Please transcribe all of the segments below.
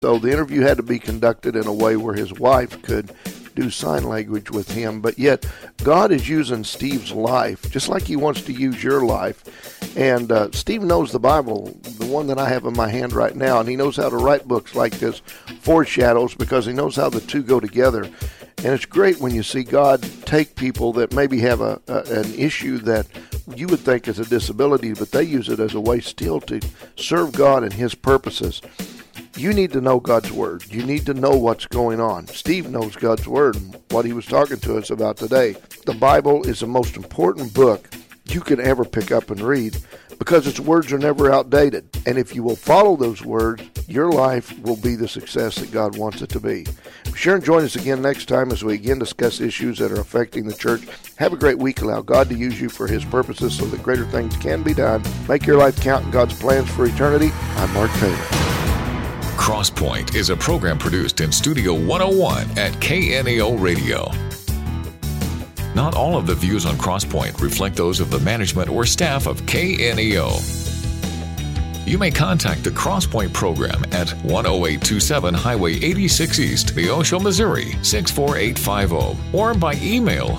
So the interview had to be conducted in a way where his wife could do sign language with him, but yet God is using Steve's life just like he wants to use your life. And Steve knows the Bible, the one that I have in my hand right now, and he knows how to write books like this, Foreshadows, because he knows how the two go together. And it's great when you see God take people that maybe have an issue that you would think is a disability, but they use it as a way still to serve God and his purposes. You need to know God's Word. You need to know what's going on. Steve knows God's Word and what he was talking to us about today. The Bible is the most important book you can ever pick up and read because its words are never outdated. And if you will follow those words, your life will be the success that God wants it to be. Be sure and join us again next time as we again discuss issues that are affecting the church. Have a great week. Allow God to use you for his purposes so that greater things can be done. Make your life count in God's plans for eternity. I'm Mark Taylor. Crosspoint is a program produced in Studio 101 at KNEO Radio. Not all of the views on Crosspoint reflect those of the management or staff of KNEO. You may contact the Crosspoint program at 10827 Highway 86 East, Neosho, Missouri 64850, or by email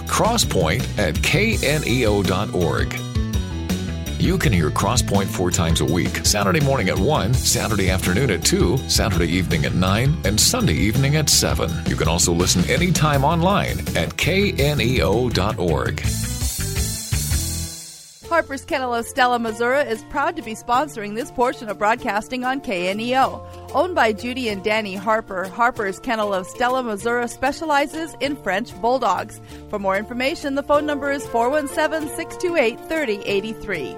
crosspoint@kneo.org. You can hear Crosspoint 4 times a week, Saturday morning at 1, Saturday afternoon at 2, Saturday evening at 9, and Sunday evening at 7. You can also listen anytime online at kneo.org. Harper's Kennel of Stella, Missouri is proud to be sponsoring this portion of broadcasting on KNEO. Owned by Judy and Danny Harper, Harper's Kennel of Stella, Missouri specializes in French Bulldogs. For more information, the phone number is 417-628-3083.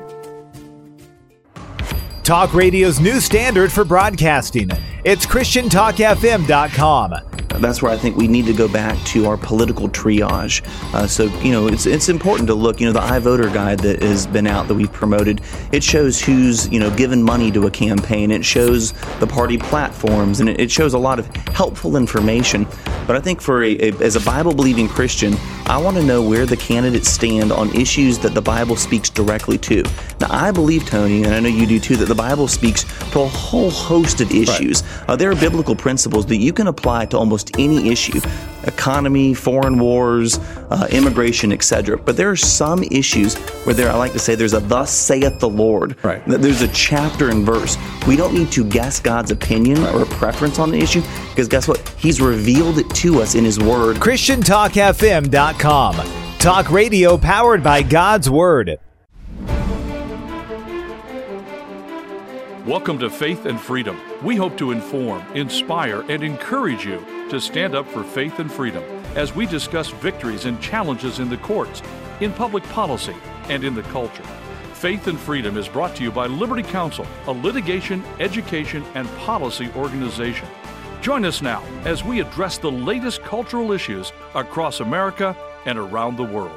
Talk Radio's new standard for broadcasting. It's ChristianTalkFM.com. That's where I think we need to go back to our political triage. It's important to look, the iVoter guide that has been out that we've promoted, it shows who's, given money to a campaign. It shows the party platforms, and it shows a lot of helpful information. But I think as a Bible-believing Christian, I want to know where the candidates stand on issues that the Bible speaks directly to. Now, I believe, Tony, and I know you do too, that the Bible speaks to a whole host of issues. Right. There are biblical principles that you can apply to almost any issue: economy, foreign wars, immigration, etc. But there are some issues where I like to say there's a "thus saith the Lord." Right. There's a chapter and verse. We don't need to guess God's opinion or preference on the issue, because guess what? He's revealed it to us in his word. ChristianTalkFM.com. Talk radio powered by God's Word. Welcome to Faith and Freedom. We hope to inform, inspire, and encourage you to stand up for faith and freedom as we discuss victories and challenges in the courts, in public policy, and in the culture. Faith and Freedom is brought to you by Liberty Counsel, a litigation, education, and policy organization. Join us now as we address the latest cultural issues across America and around the world.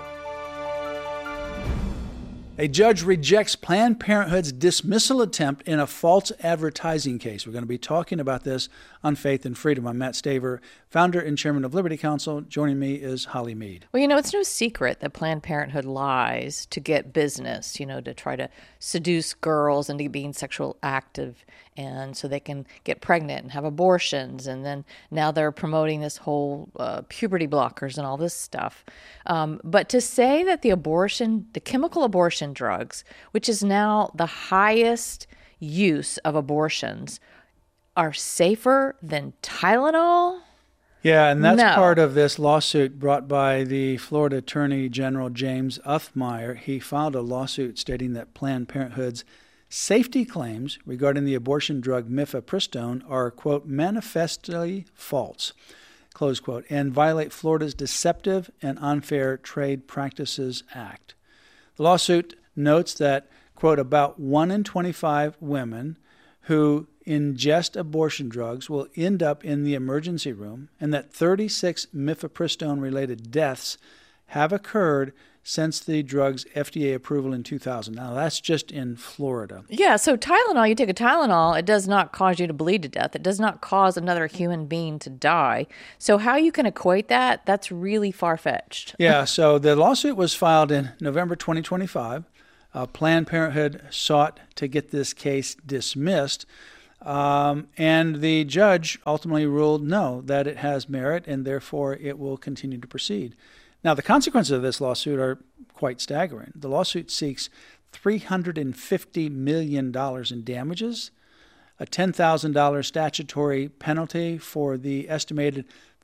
A judge rejects Planned Parenthood's dismissal attempt in a false advertising case. We're going to be talking about this on Faith and Freedom. I'm Matt Staver, founder and chairman of Liberty Counsel. Joining me is Holly Mead. Well, it's no secret that Planned Parenthood lies to get business, to try to seduce girls into being sexual active, and so they can get pregnant and have abortions. And then now they're promoting this whole puberty blockers and all this stuff. But to say that the chemical abortion drugs, which is now the highest use of abortions, are safer than Tylenol? Yeah, and that's part of this lawsuit brought by the Florida Attorney General James Uthmeyer. He filed a lawsuit stating that Planned Parenthood's safety claims regarding the abortion drug mifepristone are, quote, manifestly false, close quote, and violate Florida's Deceptive and Unfair Trade Practices Act. The lawsuit notes that, quote, about 1 in 25 women who ingest abortion drugs will end up in the emergency room, and that 36 mifepristone-related deaths have occurred since the drug's FDA approval in 2000. Now, that's just in Florida. Yeah, so Tylenol, you take a Tylenol, it does not cause you to bleed to death. It does not cause another human being to die. So how you can equate that, that's really far-fetched. Yeah, so the lawsuit was filed in November 2025. Planned Parenthood sought to get this case dismissed. And the judge ultimately ruled no, that it has merit, and therefore it will continue to proceed. Now, the consequences of this lawsuit are quite staggering. The lawsuit seeks $350 million in damages, a $10,000 statutory penalty for the estimated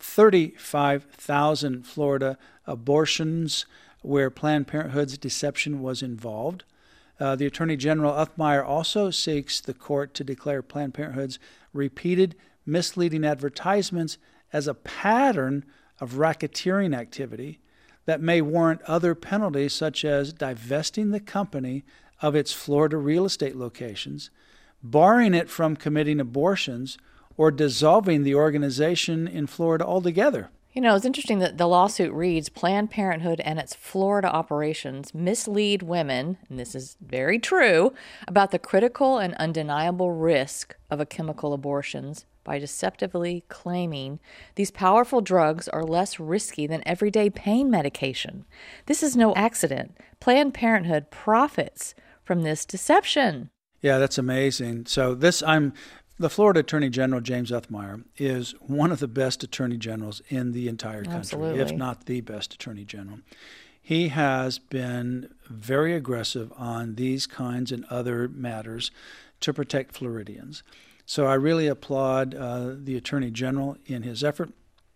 35,000 Florida abortions where Planned Parenthood's deception was involved. The Attorney General Uthmeier also seeks the court to declare Planned Parenthood's repeated misleading advertisements as a pattern of racketeering activity that may warrant other penalties, such as divesting the company of its Florida real estate locations, barring it from committing abortions, or dissolving the organization in Florida altogether. You know, it's interesting that the lawsuit reads, Planned Parenthood and its Florida operations mislead women, and this is very true, about the critical and undeniable risk of chemical abortions by deceptively claiming these powerful drugs are less risky than everyday pain medication. This is no accident. Planned Parenthood profits from this deception. Yeah, that's amazing. So the Florida Attorney General, James Uthmeier, is one of the best attorney generals in the entire country, Absolutely. if not the best attorney general. He has been very aggressive on these kinds and other matters to protect Floridians. So I really applaud the Attorney General in his effort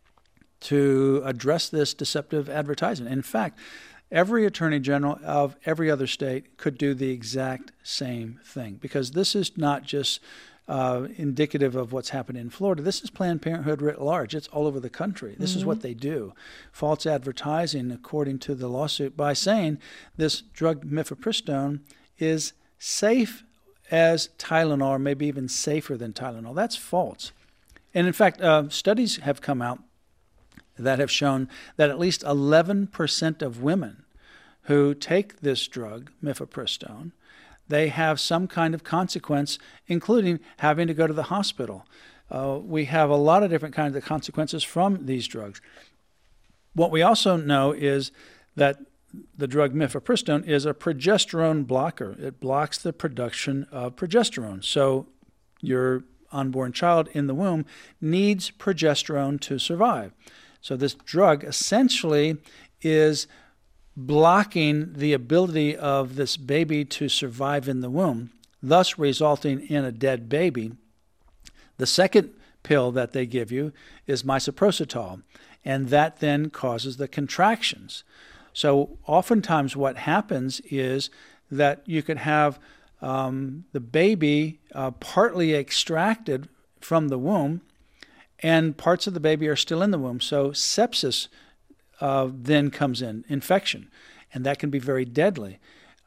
to address this deceptive advertising. In fact, every Attorney General of every other state could do the exact same thing, because this is not just indicative of what's happened in Florida. This is Planned Parenthood writ large. It's all over the country. This is what they do. False advertising, according to the lawsuit, by saying this drug mifepristone is safe as Tylenol, or maybe even safer than Tylenol. That's false. And in fact, studies have come out that have shown that at least 11% of women who take this drug, mifepristone, they have some kind of consequence, including having to go to the hospital. We have a lot of different kinds of consequences from these drugs. What we also know is that the drug mifepristone is a progesterone blocker. It blocks the production of progesterone. So your unborn child in the womb needs progesterone to survive. So this drug essentially is blocking the ability of this baby to survive in the womb, thus resulting in a dead baby. The second pill that they give you is misoprostol, and that then causes the contractions. So oftentimes what happens is that you could have the baby partly extracted from the womb, and parts of the baby are still in the womb. So sepsis then comes in, infection, and that can be very deadly.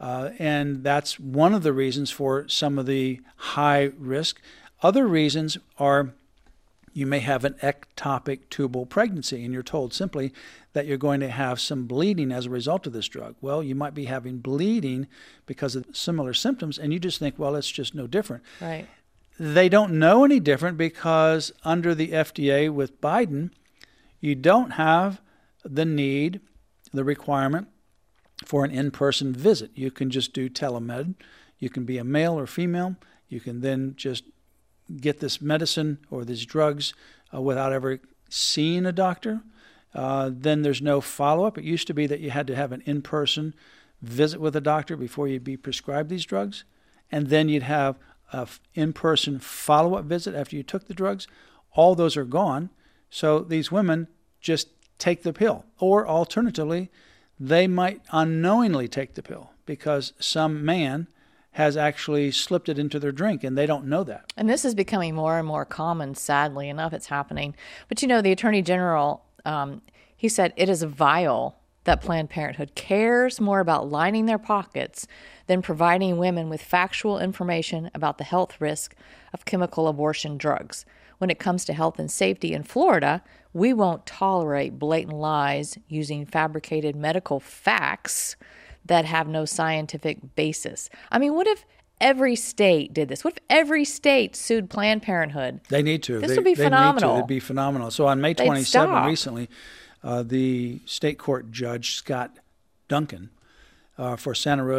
And that's one of the reasons for some of the high risk. Other reasons are you may have an ectopic tubal pregnancy, and you're told simply that you're going to have some bleeding as a result of this drug. Well, you might be having bleeding because of similar symptoms, and you just think, well, it's just no different. Right. They don't know any different because under the FDA with Biden, you don't have the need, the requirement for an in-person visit. You can just do telemed. You can be a male or female. You can then just get this medicine or these drugs without ever seeing a doctor. Then there's no follow-up. It used to be that you had to have an in-person visit with a doctor before you'd be prescribed these drugs. And then you'd have an in-person follow-up visit after you took the drugs. All those are gone. So these women just take the pill. Or alternatively, they might unknowingly take the pill because some man has actually slipped it into their drink, and they don't know that. And this is becoming more and more common, sadly enough, it's happening. But, you know, the Attorney General, he said it is vile that Planned Parenthood cares more about lining their pockets than providing women with factual information about the health risk of chemical abortion drugs. When it comes to health and safety in Florida, we won't tolerate blatant lies using fabricated medical facts that have no scientific basis. I mean, what if every state did this? What if every state sued Planned Parenthood? They need to. This would be phenomenal. It'd be phenomenal. So on May 27 recently, the state court judge, Scott Duncan, for Santa Rosa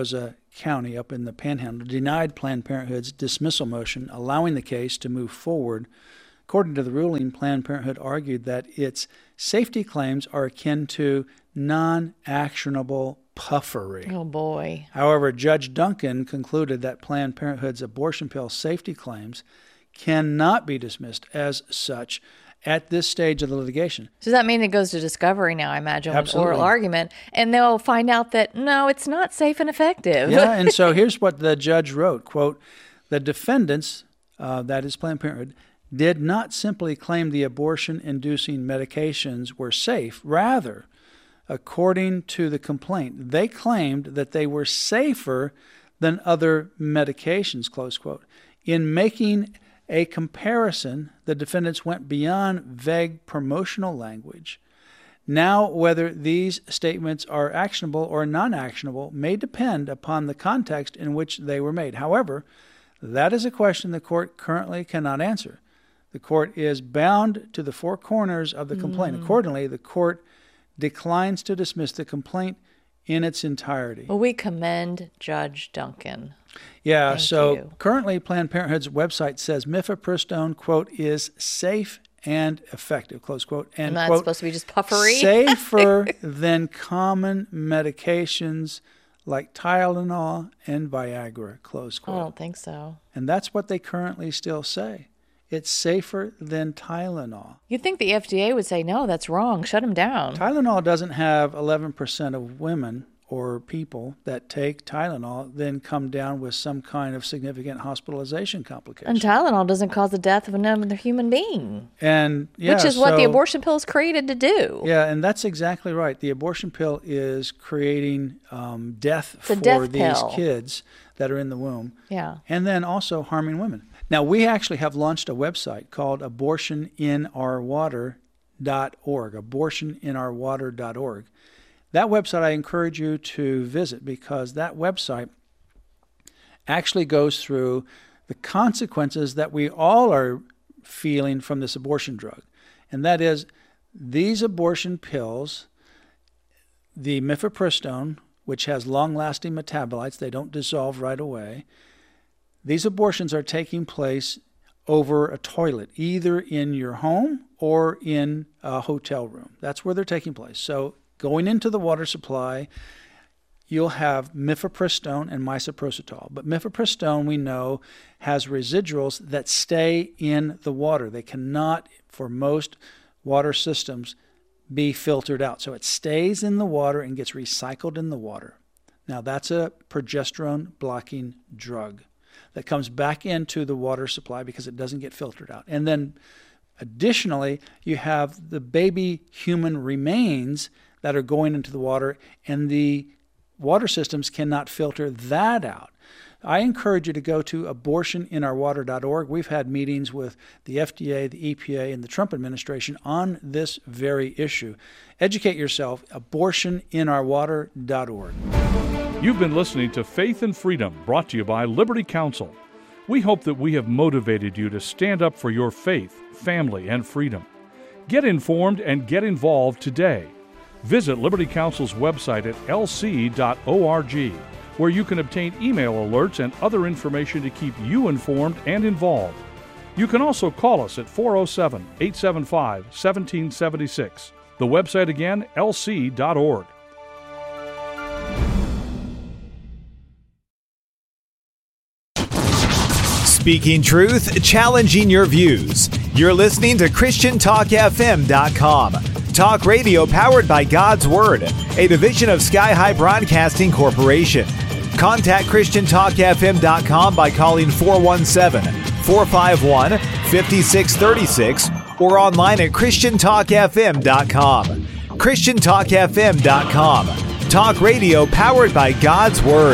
County up in the Panhandle denied Planned Parenthood's dismissal motion, allowing the case to move forward. According to the ruling, Planned Parenthood argued that its safety claims are akin to non-actionable puffery. Oh, boy. However, Judge Duncan concluded that Planned Parenthood's abortion pill safety claims cannot be dismissed as such at this stage of the litigation. Does that mean it goes to discovery now, I imagine, with Absolutely. oral argument, and they'll find out that, no, it's not safe and effective? Yeah, and so here's what the judge wrote, quote, "The defendants, that is Planned Parenthood, did not simply claim the abortion-inducing medications were safe. Rather, according to the complaint, they claimed that they were safer than other medications," close quote. In making a comparison, the defendants went beyond vague promotional language. Now, whether these statements are actionable or non-actionable may depend upon the context in which they were made. However, that is a question the court currently cannot answer. The court is bound to the four corners of the complaint. Accordingly, the court declines to dismiss the complaint in its entirety. Well, we commend Judge Duncan. Yeah, Thank so you. Currently Planned Parenthood's website says mifepristone, quote, is safe and effective, close quote. And that's quote, supposed to be just puffery? safer than common medications like Tylenol and Viagra, close quote. I don't think so. And that's what they currently still say. It's safer than Tylenol. You'd think the FDA would say, no, that's wrong. Shut them down. Tylenol doesn't have 11% of women or people that take Tylenol then come down with some kind of significant hospitalization complication. And Tylenol doesn't cause the death of another human being. And yeah, which is what the abortion pill is created to do. Yeah, and that's exactly right. The abortion pill is creating death for these kids that are in the womb. Yeah. And then also harming women. Now, we actually have launched a website called abortioninourwater.org, abortioninourwater.org. That website I encourage you to visit because that website actually goes through the consequences that we all are feeling from this abortion drug. And that is these abortion pills, the mifepristone, which has long-lasting metabolites, they don't dissolve right away. These abortions are taking place over a toilet, either in your home or in a hotel room. That's where they're taking place. So going into the water supply, you'll have mifepristone and misoprostol. But mifepristone, we know, has residuals that stay in the water. They cannot, for most water systems, be filtered out. So it stays in the water and gets recycled in the water. Now, that's a progesterone-blocking drug that comes back into the water supply because it doesn't get filtered out. And then additionally, you have the baby human remains that are going into the water, and the water systems cannot filter that out. I encourage you to go to abortioninourwater.org. We've had meetings with the FDA, the EPA, and the Trump administration on this very issue. Educate yourself, abortioninourwater.org. You've been listening to Faith and Freedom, brought to you by Liberty Counsel. We hope that we have motivated you to stand up for your faith, family, and freedom. Get informed and get involved today. Visit Liberty Counsel's website at lc.org, where you can obtain email alerts and other information to keep you informed and involved. You can also call us at 407-875-1776. The website again, lc.org. Speaking truth, challenging your views. You're listening to ChristianTalkFM.com. Talk radio powered by God's Word, a division of Sky High Broadcasting Corporation. Contact ChristianTalkFM.com by calling 417-451-5636 or online at ChristianTalkFM.com. ChristianTalkFM.com. Talk radio powered by God's Word.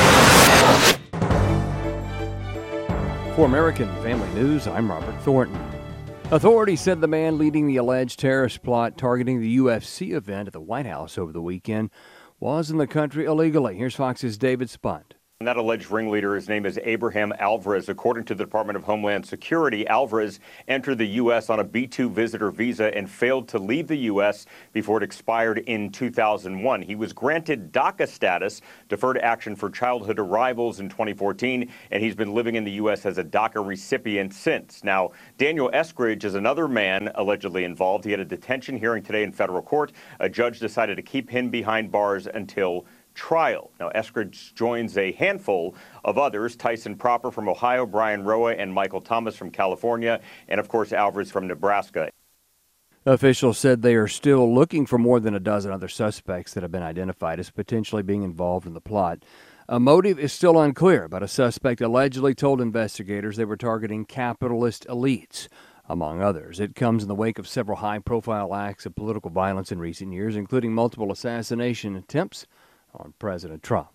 For American Family News, I'm Robert Thornton. Authorities said the man leading the alleged terrorist plot targeting the UFC event at the White House over the weekend was in the country illegally. Here's Fox's David Spunt. And that alleged ringleader, his name is Abraham Alvarez. According to the Department of Homeland Security, Alvarez entered the U.S. on a B-2 visitor visa and failed to leave the U.S. before it expired in 2001. He was granted DACA status, deferred action for childhood arrivals, in 2014, and he's been living in the U.S. as a DACA recipient since. Now, Daniel Eskridge is another man allegedly involved. He had a detention hearing today in federal court. A judge decided to keep him behind bars until trial. Now, Eskridge joins a handful of others, Tyson Proper from Ohio, Brian Roa, and Michael Thomas from California, and of course Alvarez from Nebraska. Officials said they are still looking for more than a dozen other suspects that have been identified as potentially being involved in the plot. A motive is still unclear, but a suspect allegedly told investigators they were targeting capitalist elites, among others. It comes in the wake of several high-profile acts of political violence in recent years, including multiple assassination attempts on President Trump.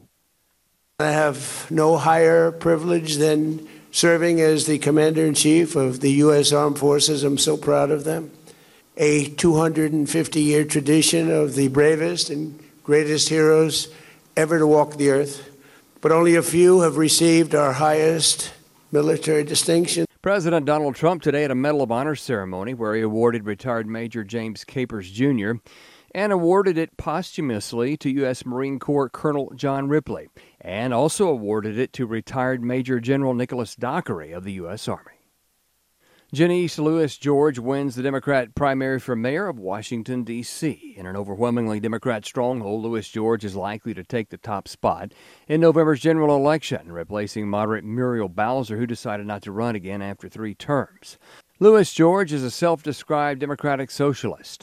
I have no higher privilege than serving as the Commander-in-Chief of the U.S. Armed Forces. I'm so proud of them. A 250-year tradition of the bravest and greatest heroes ever to walk the earth. But only a few have received our highest military distinction. President Donald Trump today at a Medal of Honor ceremony where he awarded retired Major James Capers Jr. and awarded it posthumously to U.S. Marine Corps Colonel John Ripley, and also awarded it to retired Major General Nicholas Dockery of the U.S. Army. Janice Lewis George wins the Democrat primary for mayor of Washington, D.C. In an overwhelmingly Democrat stronghold, Lewis George is likely to take the top spot in November's general election, replacing moderate Muriel Bowser, who decided not to run again after 3 terms. Lewis George is a self-described Democratic socialist.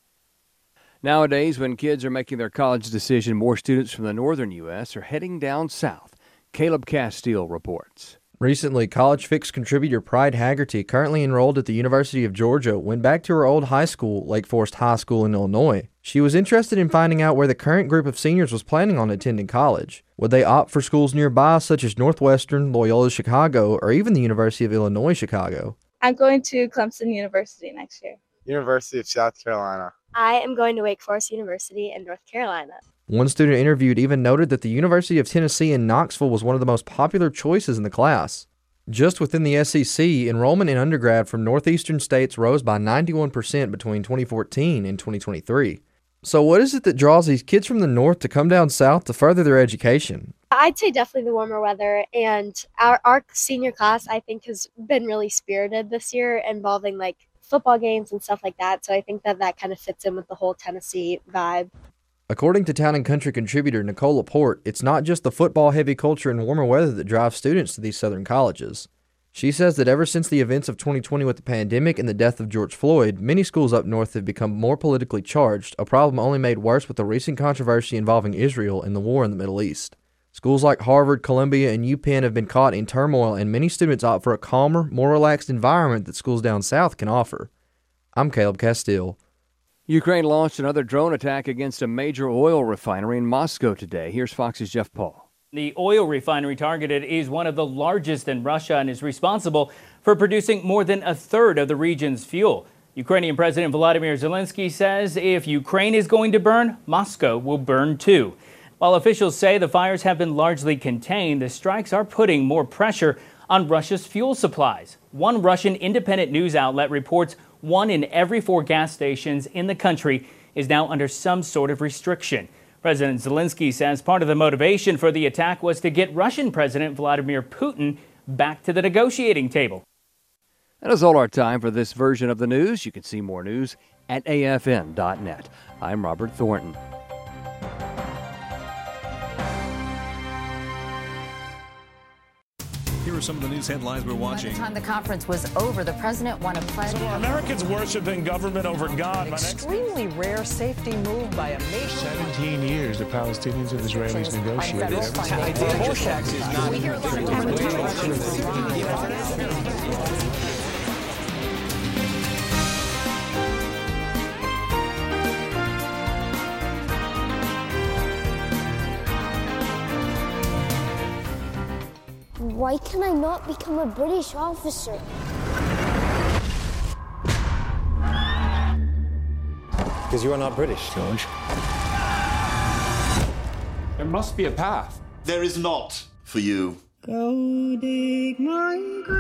Nowadays, when kids are making their college decision, more students from the northern U.S. are heading down south. Caleb Castile reports. Recently, College Fix contributor Pride Haggerty, currently enrolled at the University of Georgia, went back to her old high school, Lake Forest High School in Illinois. She was interested in finding out where the current group of seniors was planning on attending college. Would they opt for schools nearby, such as Northwestern, Loyola Chicago, or even the University of Illinois Chicago? I'm going to Clemson University next year. University of South Carolina. I am going to Wake Forest University in North Carolina. One student interviewed even noted that the University of Tennessee in Knoxville was one of the most popular choices in the class. Just within the SEC, enrollment in undergrad from northeastern states rose by 91% between 2014 and 2023. So what is it that draws these kids from the north to come down south to further their education? I'd say definitely the warmer weather, and our senior class, I think, has been really spirited this year, involving like football games and stuff like that. So I think that kind of fits in with the whole Tennessee vibe. According to Town & Country contributor Nicole Laporte, it's not just the football-heavy culture and warmer weather that drives students to these southern colleges. She says that ever since the events of 2020 with the pandemic and the death of George Floyd, many schools up north have become more politically charged, a problem only made worse with the recent controversy involving Israel and the war in the Middle East. Schools like Harvard, Columbia, and UPenn have been caught in turmoil, and many students opt for a calmer, more relaxed environment that schools down south can offer. I'm Caleb Castile. Ukraine launched another drone attack against a major oil refinery in Moscow today. Here's Fox's Jeff Paul. The oil refinery targeted is one of the largest in Russia and is responsible for producing more than a third of the region's fuel. Ukrainian President Volodymyr Zelensky says if Ukraine is going to burn, Moscow will burn too. While officials say the fires have been largely contained, the strikes are putting more pressure on Russia's fuel supplies. One Russian independent news outlet reports 1 in every 4 gas stations in the country is now under some sort of restriction. President Zelensky says part of the motivation for the attack was to get Russian President Vladimir Putin back to the negotiating table. That is all our time for this version of the news. You can see more news at afn.net. I'm Robert Thornton. Here are some of the news headlines we're watching. By the time the conference was over, the president won a pledge. So are Americans worshiping government over God? An extremely rare safety move by a nation. 17 years the Palestinians and Israelis negotiated. Why can I not become a British officer? Because you are not British, George. There must be a path. There is not. for you. Go dig my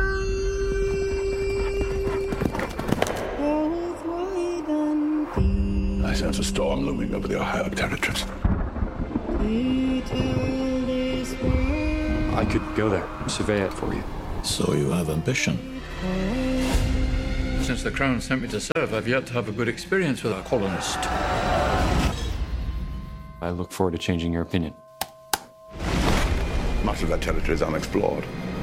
grave, both wide and deep. I sense a storm looming over the Ohio territories. I could go there, survey it for you. So you have ambition. Since the Crown sent me to serve, I've yet to have a good experience with a colonist. I look forward to changing your opinion. Much of that territory is unexplored.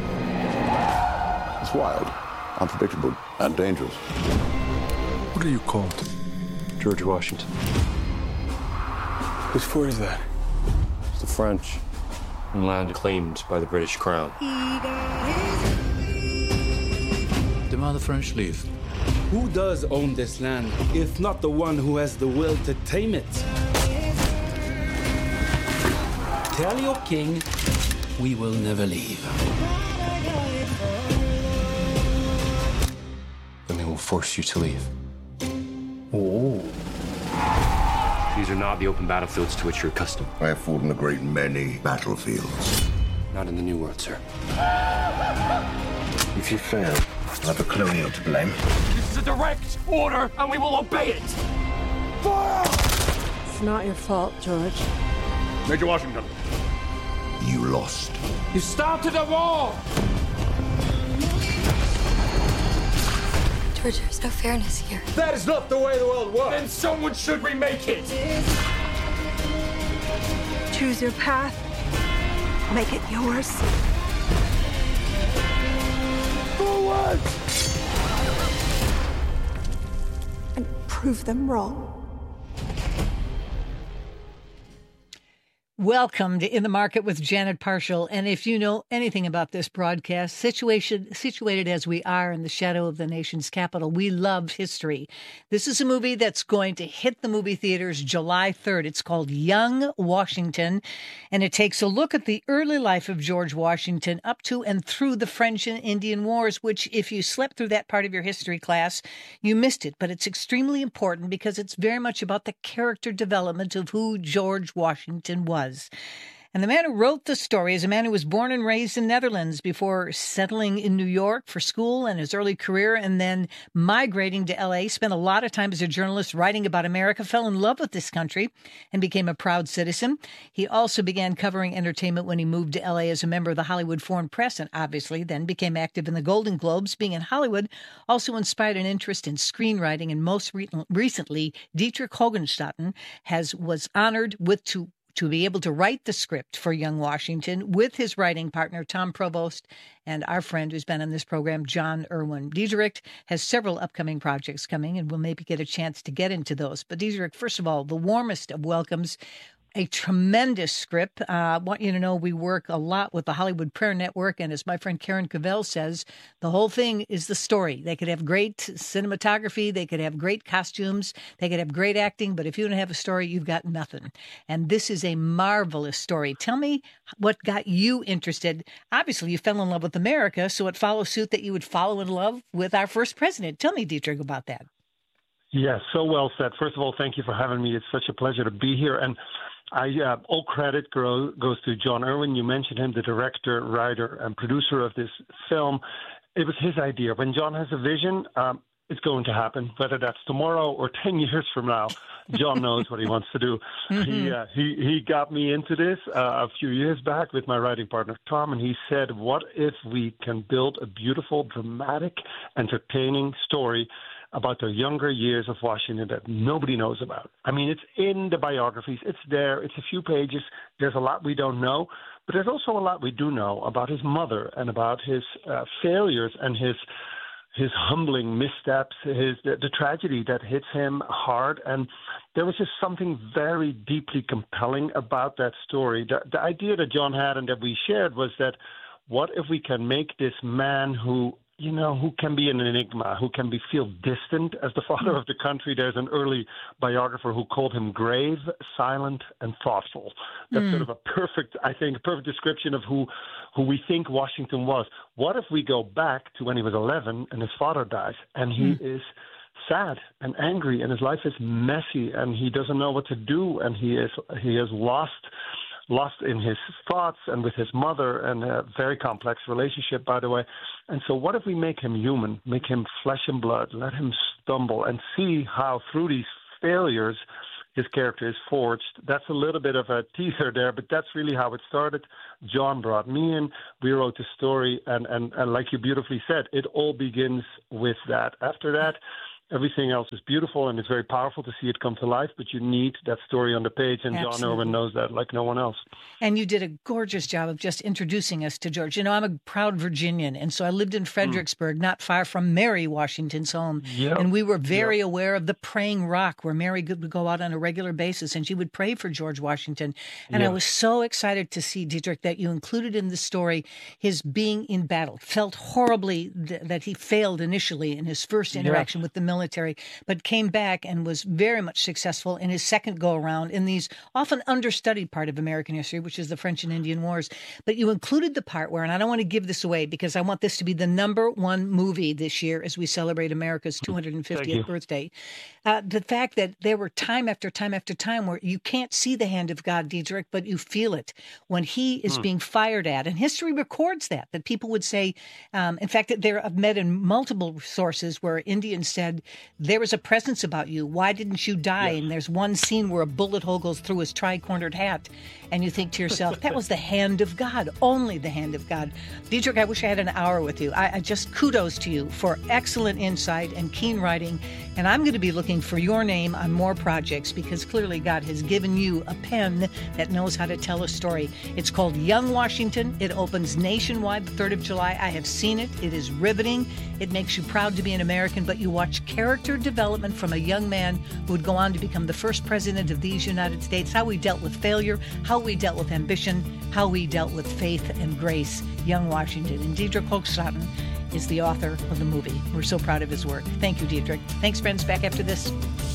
It's wild, unpredictable, and dangerous. What are you called? George Washington. Whose fort is that? It's the French, and land claimed by the British Crown. Demand the French leave. Who does own this land, if not the one who has the will to tame it? Tell your king we will never leave. Then they will force you to leave. Oh. These are not the open battlefields to which you're accustomed. I have fought in a great many battlefields. Not in the New World, sir. If you fail, I'll have a colonial to blame. This is a direct order, and we will obey it! Fire! It's not your fault, George. Major Washington. You lost. You started a war! George, there's no fairness here. That is not the way the world works. Then someone should remake it! Choose your path. Make it yours. Forward! And prove them wrong. Welcome to In the Market with Janet Parshall. And if you know anything about this broadcast, situated as we are in the shadow of the nation's capital, we love history. This is a movie that's going to hit the movie theaters July 3rd. It's called Young Washington, and it takes a look at the early life of George Washington up to and through the French and Indian Wars, which if you slept through that part of your history class, you missed it. But it's extremely important because it's very much about the character development of who George Washington was. And the man who wrote the story is a man who was born and raised in Netherlands before settling in New York for school and his early career, and then migrating to L.A., spent a lot of time as a journalist writing about America, fell in love with this country, and became a proud citizen. He also began covering entertainment when he moved to L.A. as a member of the Hollywood Foreign Press, and obviously then became active in the Golden Globes. Being in Hollywood also inspired an interest in screenwriting, and most recently, Dietrich Hogenstatten was honored to be able to write the script for Young Washington with his writing partner, Tom Provost, and our friend who's been on this program, John Irwin. Dietrich has several upcoming projects coming, and we'll maybe get a chance to get into those. But Dietrich, first of all, the warmest of welcomes. A tremendous script. I want you to know we work a lot with the Hollywood Prayer Network, and as my friend Karen Cavell says, the whole thing is the story. They could have great cinematography, they could have great costumes, they could have great acting, but if you don't have a story, you've got nothing. And this is a marvelous story. Tell me what got you interested. Obviously, you fell in love with America, so it follows suit that you would follow in love with our first president. Tell me, Dietrich, about that. Yes, so well said. First of all, thank you for having me. It's such a pleasure to be here. And all credit goes to John Irwin. You mentioned him, the director, writer, and producer of this film. It was his idea. When John has a vision, it's going to happen. Whether that's tomorrow or 10 years from now, John knows what he wants to do. Mm-hmm. He got me into this a few years back with my writing partner, Tom, and he said, what if we can build a beautiful, dramatic, entertaining story about the younger years of Washington that nobody knows about? I mean, it's in the biographies. It's there. It's a few pages. There's a lot we don't know, but there's also a lot we do know about his mother and about his failures and his humbling missteps, the tragedy that hits him hard. And there was just something very deeply compelling about that story. The idea that John had and that we shared was that what if we can make this man who can be an enigma, who can feel distant as the father of the country. There's an early biographer who called him grave, silent, and thoughtful. That's sort of a perfect description of who we think Washington was. What if we go back to when he was 11 and his father dies, and he is sad and angry, and his life is messy, and he doesn't know what to do, and he has lost lost in his thoughts and with his mother, and a very complex relationship, by the way. And so what if we make him human, make him flesh and blood, let him stumble and see how through these failures his character is forged. That's a little bit of a teaser there, but that's really how it started. John brought me in. We wrote the story, and like you beautifully said, it all begins with that. After that, everything else is beautiful, and it's very powerful to see it come to life, but you need that story on the page, and Absolutely. John Erwin knows that like no one else. And you did a gorgeous job of just introducing us to George. You know, I'm a proud Virginian, and so I lived in Fredericksburg, not far from Mary Washington's home. Yep. And we were very aware of the Praying Rock, where Mary would go out on a regular basis, and she would pray for George Washington. And I was so excited to see, Diedrich, that you included in the story his being in battle. Felt horribly that he failed initially in his first interaction with the military, but came back and was very much successful in his second go-around in these often understudied part of American history, which is the French and Indian Wars. But you included the part where, and I don't want to give this away because I want this to be the #1 movie this year as we celebrate America's 250th birthday, the fact that there were time after time after time where you can't see the hand of God, Diedrich, but you feel it when he is being fired at. And history records that people would say, in fact, I've met in multiple sources where Indians said, there was a presence about you. Why didn't you die? And there's one scene where a bullet hole goes through his tri-cornered hat. And you think to yourself, that was the hand of God, only the hand of God. Diedrich, I wish I had an hour with you. I just kudos to you for excellent insight and keen writing. And I'm going to be looking for your name on more projects because clearly God has given you a pen that knows how to tell a story. It's called Young Washington. It opens nationwide the 3rd of July. I have seen it. It is riveting. It makes you proud to be an American, but you watch character development from a young man who would go on to become the first president of these United States, how he dealt with failure, how we dealt with ambition, how we dealt with faith and grace. Young Washington. And Diedrich Hochstraten is the author of the movie. We're so proud of his work. Thank you, Diedrich. Thanks, friends. Back after this.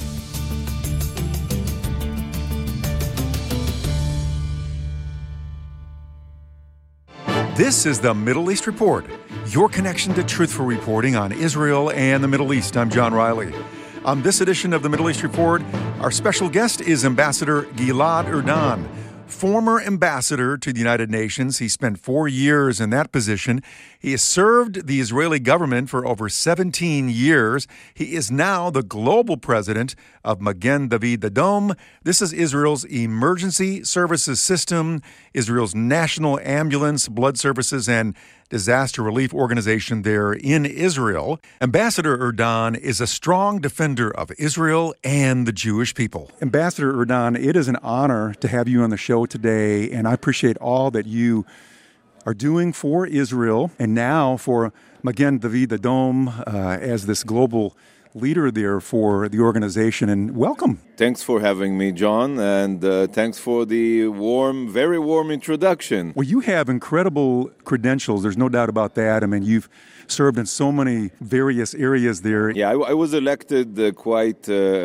This is the Middle East Report, your connection to truthful reporting on Israel and the Middle East. I'm John Riley. On this edition of the Middle East Report, our special guest is Ambassador Gilad Erdan, former ambassador to the United Nations. He spent 4 years in that position. He has served the Israeli government for over 17 years. He is now the global president of Magen David Adom. This is Israel's emergency services system, Israel's national ambulance, blood services, and disaster relief organization there in Israel. Ambassador Erdan is a strong defender of Israel and the Jewish people. Ambassador Erdan, it is an honor to have you on the show today, and I appreciate all that you are doing for Israel and now for Magen David Adom as this global leader there for the organization, and welcome. Thanks for having me, John, and thanks for the very warm introduction. Well, you have incredible credentials, there's no doubt about that. I mean, you've served in so many various areas there. Yeah, I was elected quite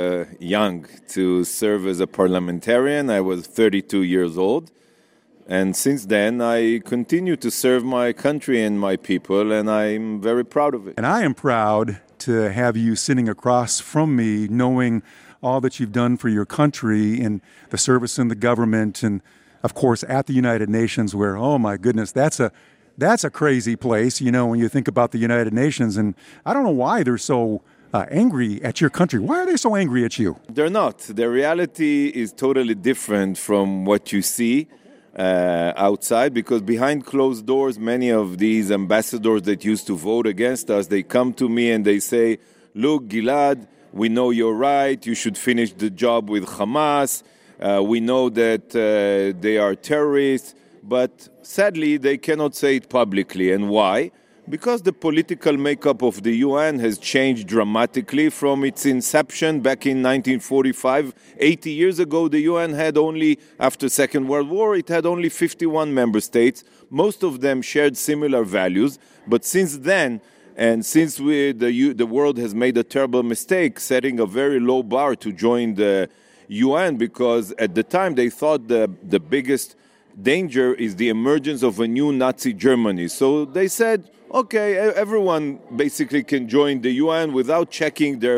young to serve as a parliamentarian. I was 32 years old. And since then, I continue to serve my country and my people, and I'm very proud of it. And I am proud to have you sitting across from me, knowing all that you've done for your country and the service in the government, and of course at the United Nations, where, oh my goodness, that's a crazy place, you know, when you think about the United Nations. And I don't know why they're so angry at your country. Why are they so angry at you? They're not. The reality is totally different from what you see outside, because behind closed doors, many of these ambassadors that used to vote against us, they come to me and they say, look, Gilad, we know you're right, you should finish the job with Hamas, we know that they are terrorists, but sadly they cannot say it publicly. And why? Because the political makeup of the UN has changed dramatically from its inception back in 1945. 80 years ago, the UN had only, after Second World War, it had only 51 member states. Most of them shared similar values. But since then, and since the world has made a terrible mistake, setting a very low bar to join the UN, because at the time they thought the biggest danger is the emergence of a new Nazi Germany. So they said, okay, everyone basically can join the UN without checking their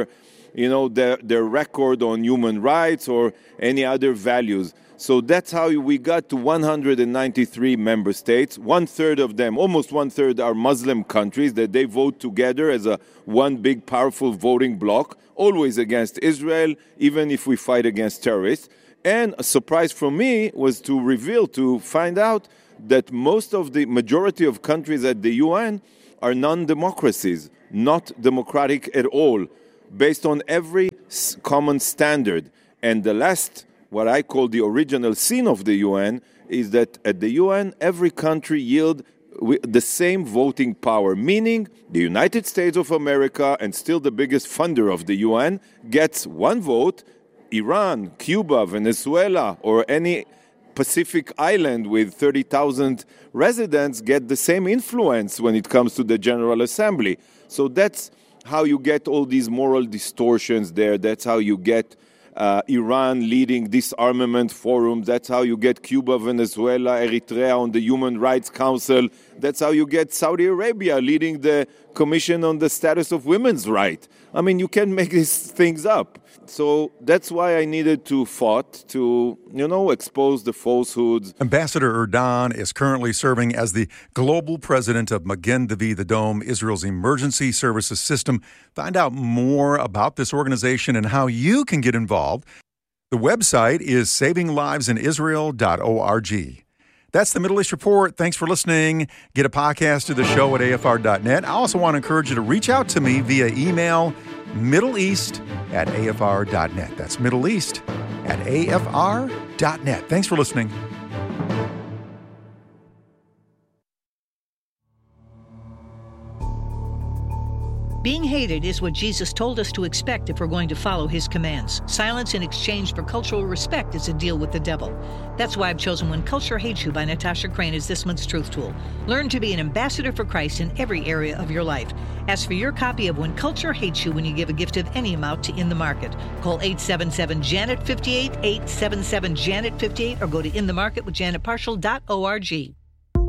their record on human rights or any other values. So that's how we got to 193 member states. One-third of them, almost one-third, are Muslim countries that they vote together as one big, powerful voting bloc, always against Israel, even if we fight against terrorists. And a surprise for me was to find out that the majority of countries at the UN are non-democracies, not democratic at all, based on every common standard. And the last, what I call the original sin of the UN, is that at the UN, every country yields the same voting power, meaning the United States of America, and still the biggest funder of the UN, gets one vote. Iran, Cuba, Venezuela, or any Pacific island with 30,000 residents get the same influence when it comes to the General Assembly. So that's how you get all these moral distortions there. That's how you get Iran leading disarmament forums. That's how you get Cuba, Venezuela, Eritrea on the Human Rights Council. That's how you get Saudi Arabia leading the Commission on the Status of Women's Rights. I mean, you can't make these things up. So that's why I needed to fight to, expose the falsehoods. Ambassador Erdan is currently serving as the global president of Magen David Adom, Israel's emergency services system. Find out more about this organization and how you can get involved. The website is savinglivesinisrael.org. That's the Middle East Report. Thanks for listening. Get a podcast of the show at afr.net. I also want to encourage you to reach out to me via email, middleeast@afr.net. That's middleeast@afr.net. Thanks for listening. Being hated is what Jesus told us to expect if we're going to follow his commands. Silence in exchange for cultural respect is a deal with the devil. That's why I've chosen When Culture Hates You by Natasha Crane as this month's Truth Tool. Learn to be an ambassador for Christ in every area of your life. Ask for your copy of When Culture Hates You when you give a gift of any amount to In the Market. Call 877-JANET-58, 877-JANET-58, or go to inthemarketwithjanetparshall.org.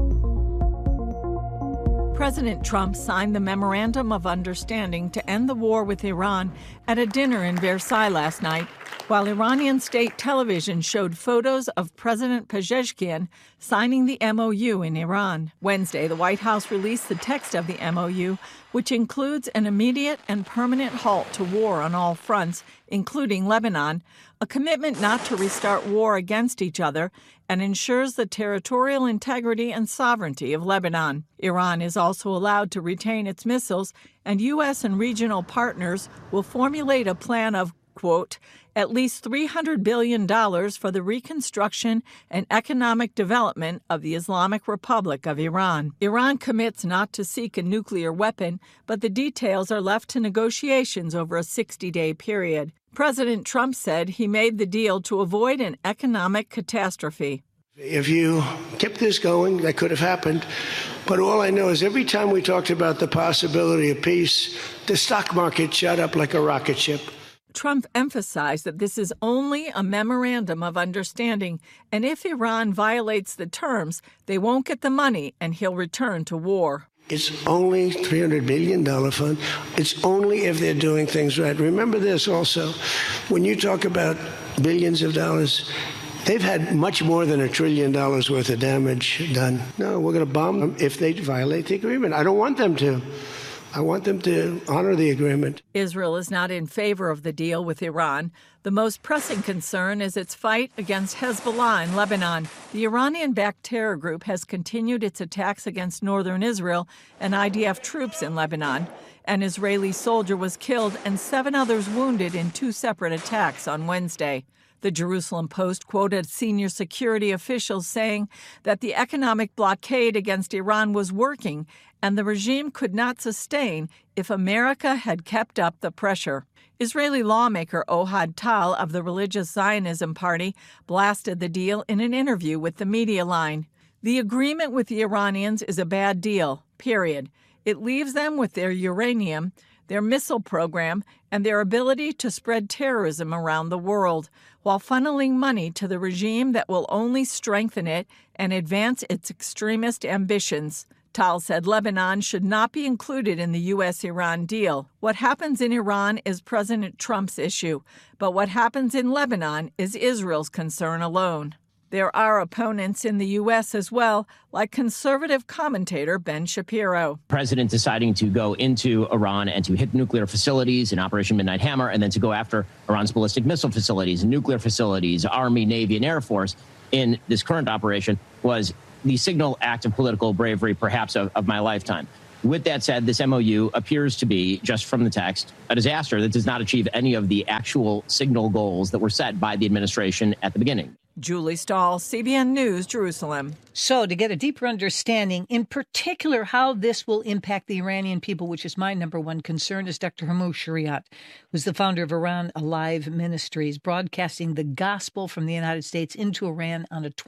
President Trump signed the Memorandum of Understanding to end the war with Iran at a dinner in Versailles last night, while Iranian state television showed photos of President Pezeshkian signing the MOU in Iran. Wednesday, the White House released the text of the MOU, which includes an immediate and permanent halt to war on all fronts, including Lebanon, a commitment not to restart war against each other, and ensures the territorial integrity and sovereignty of Lebanon. Iran is also allowed to retain its missiles, and U.S. and regional partners will formulate a plan of, quote, at least $300 billion for the reconstruction and economic development of the Islamic Republic of Iran. Iran commits not to seek a nuclear weapon, but the details are left to negotiations over a 60-day period. President Trump said he made the deal to avoid an economic catastrophe. If you kept this going, that could have happened. But all I know is every time we talked about the possibility of peace, the stock market shot up like a rocket ship. Trump emphasized that this is only a memorandum of understanding, and if Iran violates the terms, they won't get the money and he'll return to war. It's only $300 billion fund. It's only if they're doing things right. Remember this also. When you talk about billions of dollars, they've had much more than $1 trillion worth of damage done. No, we're going to bomb them if they violate the agreement. I don't want them to. I want them to honor the agreement. Israel is not in favor of the deal with Iran. The most pressing concern is its fight against Hezbollah in Lebanon. The Iranian-backed terror group has continued its attacks against northern Israel and IDF troops in Lebanon. An Israeli soldier was killed and 7 others wounded in 2 separate attacks on Wednesday. The Jerusalem Post quoted senior security officials saying that the economic blockade against Iran was working and the regime could not sustain if America had kept up the pressure. Israeli lawmaker Ohad Tal of the Religious Zionism Party blasted the deal in an interview with the Media Line. The agreement with the Iranians is a bad deal, period. It leaves them with their uranium, their missile program, and their ability to spread terrorism around the world, while funneling money to the regime that will only strengthen it and advance its extremist ambitions, Tal said Lebanon should not be included in the U.S.-Iran deal. What happens in Iran is President Trump's issue, but what happens in Lebanon is Israel's concern alone. There are opponents in the U.S. as well, like conservative commentator Ben Shapiro. President deciding to go into Iran and to hit nuclear facilities in Operation Midnight Hammer, and then to go after Iran's ballistic missile facilities, nuclear facilities, Army, Navy, and Air Force in this current operation was the signal act of political bravery, perhaps, of my lifetime. With that said, this MOU appears to be, just from the text, a disaster that does not achieve any of the actual signal goals that were set by the administration at the beginning. Julie Stahl, CBN News, Jerusalem. So, to get a deeper understanding, in particular, how this will impact the Iranian people, which is my number one concern, is Dr. Hormoz Shariat, who's the founder of Iran Alive Ministries, broadcasting the gospel from the United States into Iran on a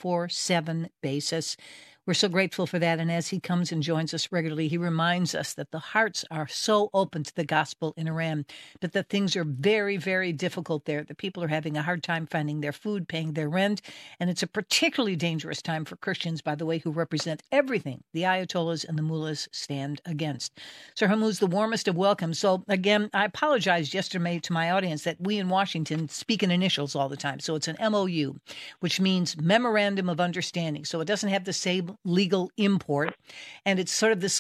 24/7 basis. We're so grateful for that. And as he comes and joins us regularly, he reminds us that the hearts are so open to the gospel in Iran, but that things are very, very difficult there. The people are having a hard time finding their food, paying their rent. And it's a particularly dangerous time for Christians, by the way, who represent everything the Ayatollahs and the mullahs stand against. Sir Hormoz, the warmest of welcome. So again, I apologized yesterday to my audience that we in Washington speak in initials all the time. So it's an MOU, which means Memorandum of Understanding. So it doesn't have the same legal import. And it's sort of this,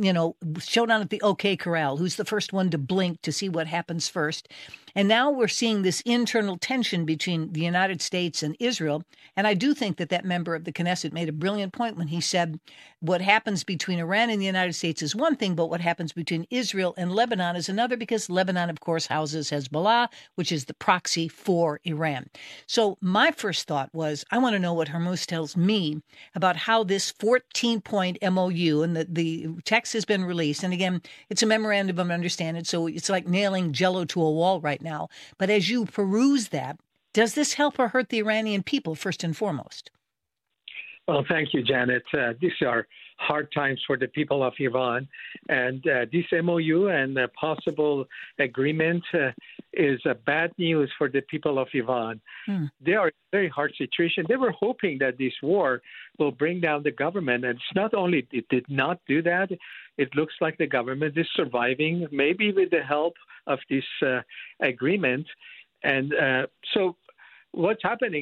showdown at the OK Corral. Who's the first one to blink to see what happens first? And now we're seeing this internal tension between the United States and Israel. And I do think that member of the Knesset made a brilliant point when he said what happens between Iran and the United States is one thing, but what happens between Israel and Lebanon is another, because Lebanon, of course, houses Hezbollah, which is the proxy for Iran. So my first thought was, I want to know what Hormoz tells me about how this 14-point MOU, and the text has been released. And again, it's a memorandum of understanding, so it's like nailing Jell-O to a wall right now. But as you peruse that, does this help or hurt the Iranian people, first and foremost? Well, thank you, Janet. These are hard times for the people of Iran. And this MOU and possible agreement is bad news for the people of Iran. They are in a very hard situation. They were hoping that this war will bring down the government. And it's not only it did not do that, it looks like the government is surviving, maybe with the help of this agreement. And so what's happening?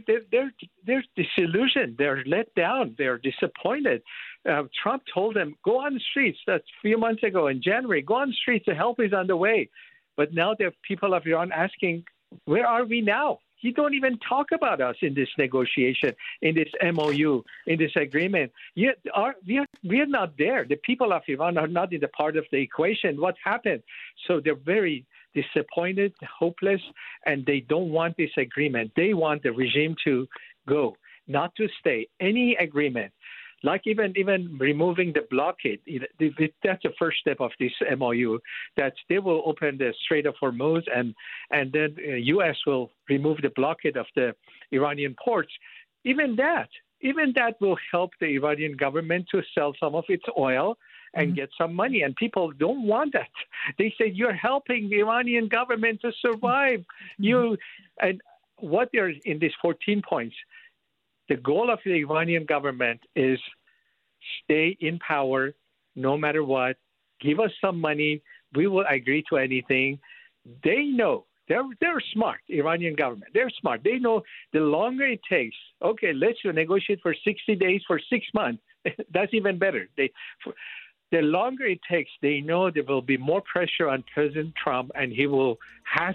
They're disillusioned. They're let down. They're disappointed. Trump told them, go on the streets. That's a few months ago in January. Go on the streets. The help is on the way. But now the people of Iran asking, where are we now? You don't even talk about us in this negotiation, in this MOU, in this agreement. We are not there. The people of Iran are not in the part of the equation. What happened? So they're very disappointed, hopeless, and they don't want this agreement. They want the regime to go, not to stay. Any agreement, like even removing the blockade, that's the first step of this MOU, that they will open the Strait of Hormuz, and then the U.S. will remove the blockade of the Iranian ports. Even that will help the Iranian government to sell some of its oil and get some money. And people don't want that. They say, you're helping the Iranian government to survive. And what they're in these 14 points, the goal of the Iranian government is stay in power no matter what. Give us some money. We will agree to anything. They know. They're smart, Iranian government. They're smart. They know the longer it takes, okay, let's negotiate for 60 days, for 6 months. That's even better. The longer it takes, they know there will be more pressure on President Trump, and he will have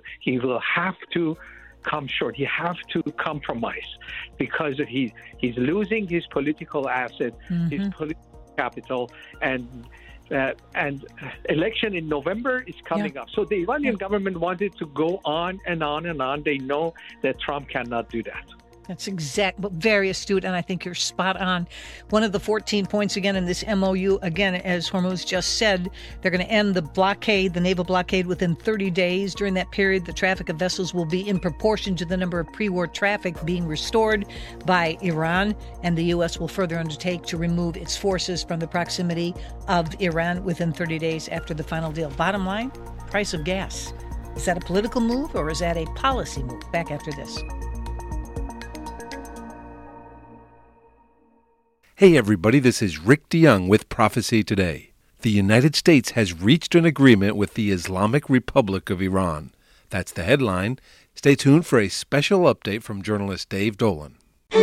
to come short. He has to compromise because he's losing his political asset, his political capital, and election in November is coming up. So the Iranian government wanted to go on and on and on. They know that Trump cannot do that. That's very astute, and I think you're spot on. One of the 14 points, again, in this MOU, again, as Hormoz just said, they're going to end the blockade, the naval blockade, within 30 days. During that period, the traffic of vessels will be in proportion to the number of pre-war traffic being restored by Iran, and the U.S. will further undertake to remove its forces from the proximity of Iran within 30 days after the final deal. Bottom line, price of gas. Is that a political move, or is that a policy move? Back after this. Hey everybody, this is Rick DeYoung with Prophecy Today. The United States has reached an agreement with the Islamic Republic of Iran. That's the headline. Stay tuned for a special update from journalist Dave Dolan.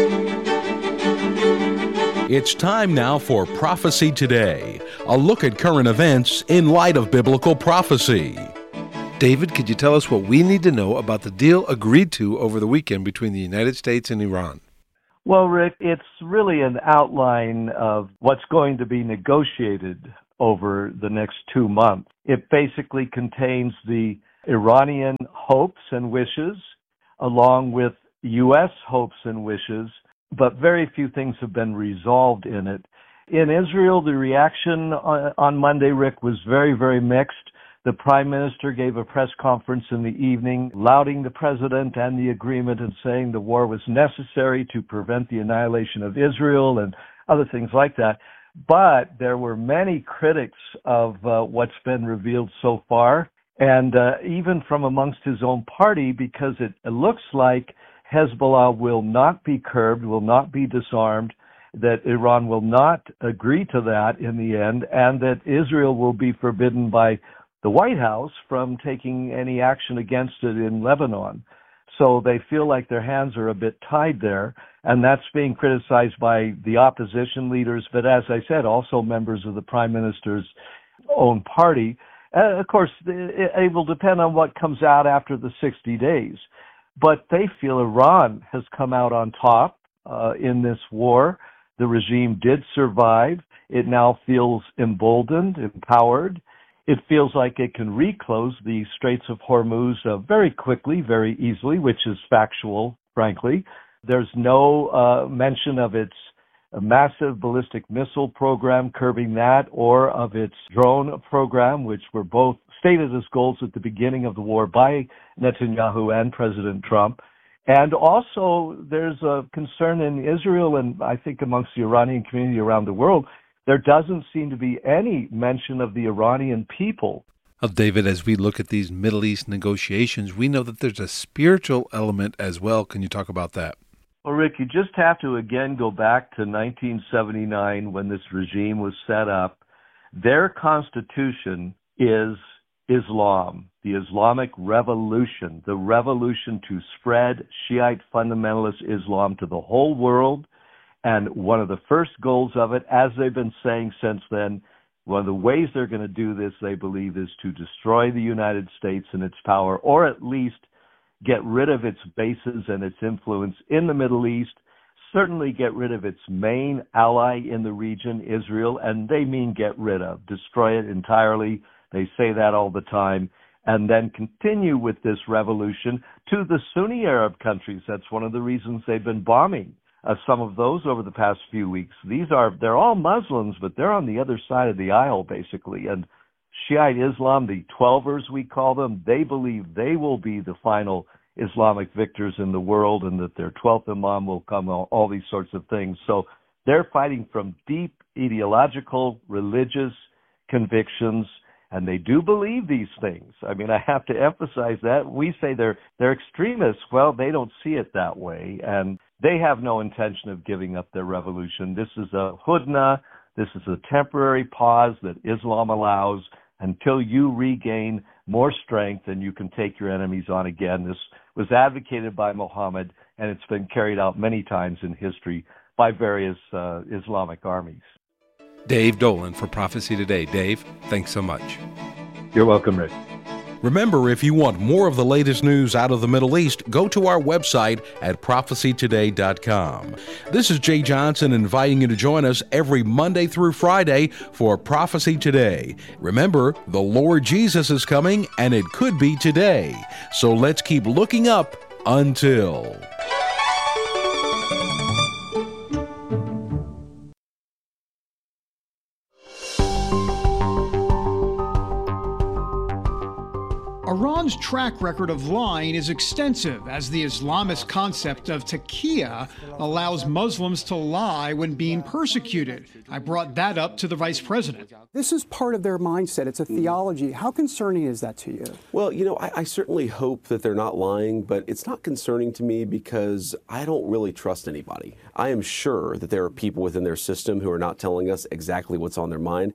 It's time now for Prophecy Today, a look at current events in light of biblical prophecy. David, could you tell us what we need to know about the deal agreed to over the weekend between the United States and Iran? Well, Rick, it's really an outline of what's going to be negotiated over the next 2 months. It basically contains the Iranian hopes and wishes, along with U.S. hopes and wishes, but very few things have been resolved in it. In Israel, the reaction on Monday, Rick, was very, very mixed. The Prime Minister gave a press conference in the evening, lauding the President and the agreement and saying the war was necessary to prevent the annihilation of Israel and other things like that. But there were many critics of what's been revealed so far, and even from amongst his own party, because it looks like Hezbollah will not be curbed, will not be disarmed, that Iran will not agree to that in the end, and that Israel will be forbidden by the White House from taking any action against it in Lebanon. So they feel like their hands are a bit tied there, and that's being criticized by the opposition leaders, but as I said, also members of the Prime Minister's own party. Of course, it will depend on what comes out after the 60 days. But they feel Iran has come out on top in this war. The regime did survive. It now feels emboldened, empowered. It feels like it can reclose the Straits of Hormuz very quickly, very easily, which is factual, frankly. There's no mention of its massive ballistic missile program, curbing that, or of its drone program, which were both stated as goals at the beginning of the war by Netanyahu and President Trump. And also, there's a concern in Israel and I think amongst the Iranian community around the world. There doesn't seem to be any mention of the Iranian people. Well, David, as we look at these Middle East negotiations, we know that there's a spiritual element as well. Can you talk about that? Well, Rick, you just have to again go back to 1979 when this regime was set up. Their constitution is Islam, the Islamic revolution, the revolution to spread Shiite fundamentalist Islam to the whole world. And one of the first goals of it, as they've been saying since then, one of the ways they're going to do this, they believe, is to destroy the United States and its power, or at least get rid of its bases and its influence in the Middle East, certainly get rid of its main ally in the region, Israel, and they mean get rid of, destroy it entirely. They say that all the time, and then continue with this revolution to the Sunni Arab countries. That's one of the reasons they've been bombing some of those over the past few weeks. They're all Muslims, but they're on the other side of the aisle, basically. And Shiite Islam, the Twelvers we call them, they believe they will be the final Islamic victors in the world and that their 12th Imam will come, all these sorts of things. So they're fighting from deep ideological, religious convictions, and they do believe these things. I mean, I have to emphasize that. We say they're extremists. Well, they don't see it that way, and they have no intention of giving up their revolution. This is a hudna. This is a temporary pause that Islam allows until you regain more strength and you can take your enemies on again. This was advocated by Muhammad, and it's been carried out many times in history by various Islamic armies. Dave Dolan for Prophecy Today. Dave, thanks so much. You're welcome, Rick. Remember, if you want more of the latest news out of the Middle East, go to our website at prophecytoday.com. This is Jay Johnson inviting you to join us every Monday through Friday for Prophecy Today. Remember, the Lord Jesus is coming, and it could be today. So let's keep looking up until... Iran Iran's track record of lying is extensive, as the Islamist concept of taqiyya allows Muslims to lie when being persecuted. I brought that up to the vice president. This is part of their mindset. It's a theology. How concerning is that to you? Well, I certainly hope that they're not lying, but it's not concerning to me because I don't really trust anybody. I am sure that there are people within their system who are not telling us exactly what's on their mind.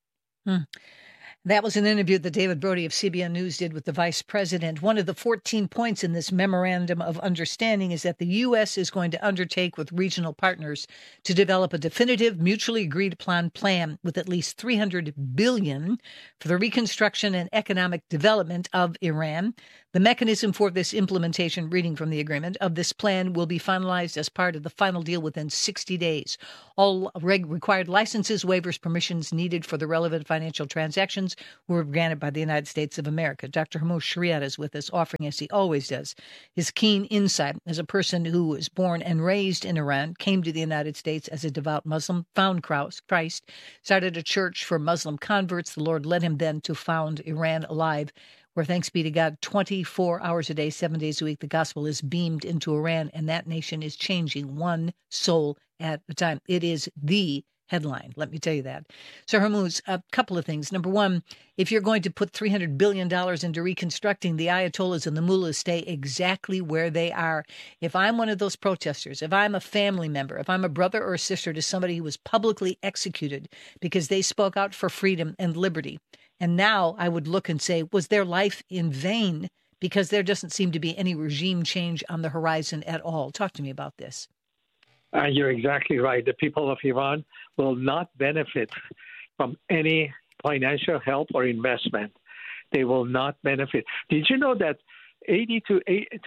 That was an interview that David Brody of CBN News did with the vice president. One of the 14 points in this memorandum of understanding is that the U.S. is going to undertake with regional partners to develop a definitive, mutually agreed upon plan with at least $300 billion for the reconstruction and economic development of Iran. The mechanism for this implementation, reading from the agreement, of this plan will be finalized as part of the final deal within 60 days. All required licenses, waivers, permissions needed for the relevant financial transactions were granted by the United States of America. Dr. Hormoz Shariat is with us, offering, as he always does, his keen insight as a person who was born and raised in Iran, came to the United States as a devout Muslim, found Christ, started a church for Muslim converts. The Lord led him then to found Iran Alive, where, thanks be to God, 24 hours a day, 7 days a week, the gospel is beamed into Iran, and that nation is changing one soul at a time. It is the headline, let me tell you that. So, Hormoz, a couple of things. Number one, if you're going to put $300 billion into reconstructing, the Ayatollahs and the mullahs stay exactly where they are. If I'm one of those protesters, if I'm a family member, if I'm a brother or a sister to somebody who was publicly executed because they spoke out for freedom and liberty, and now I would look and say, was their life in vain? Because there doesn't seem to be any regime change on the horizon at all. Talk to me about this. You're exactly right. The people of Iran will not benefit from any financial help or investment. They will not benefit. Did you know that 80 to